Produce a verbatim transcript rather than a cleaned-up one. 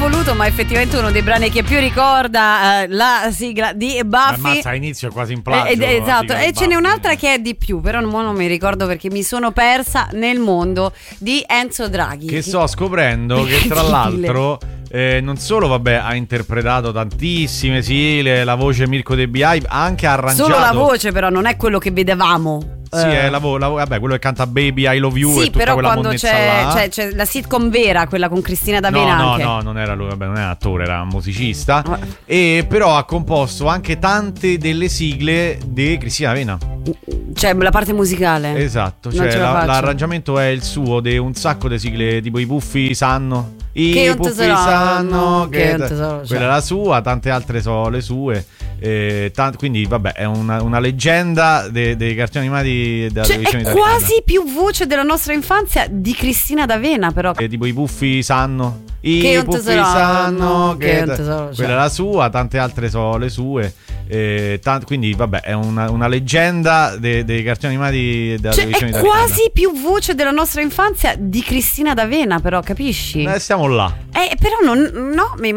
voluto, ma effettivamente uno dei brani che più ricorda eh, la sigla di Buffy. Ammazza, all'inizio è quasi in plagio. Eh, esatto, e ce n'è Buffy. un'altra che è di più, però non mi ricordo perché mi sono persa nel mondo di Enzo Draghi. Che sto scoprendo che tra l'altro eh, non solo vabbè ha interpretato tantissime sigle, la voce Mirko De Biai, ha anche arrangiato. Solo la voce però non è quello che vedevamo. Sì, è la, vo- la vo- vabbè, quello che canta Baby I Love You sì, e tutta però quella quando monnezza c'è, là. c'è, c'è la sitcom vera, quella con Cristina D'Avena no, anche. No, no, non era lui, vabbè, non era attore, era un musicista. E però ha composto anche tante delle sigle di Cristina D'Avena. Cioè la parte musicale. Esatto, Non cioè ce la la- faccio. l'arrangiamento è il suo di un sacco di sigle, tipo i Puffi sanno. I Che non Puffi tesoro, sanno che che non tesoro, quella cioè. è la sua, tante altre sono le sue. Eh, tant- quindi vabbè, è una, una leggenda dei, dei cartoni animati della Cioè, televisione è italiana. quasi più voce della nostra infanzia di Cristina D'Avena, però. Eh, tipo i Puffi sanno. I Che non Puffi tesoro, sanno che che non tesoro, quella cioè. è la sua, tante altre sono le sue. Eh, tant- quindi vabbè, è una, una leggenda dei, dei cartoni animati della Cioè, televisione è italiana. quasi più voce della nostra infanzia di Cristina D'Avena, però, capisci? Eh, stiamo là. Eh, però non, no, mi